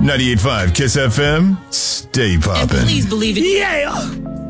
98.5 KISS FM. Stay poppin'. And please believe it. Yeah!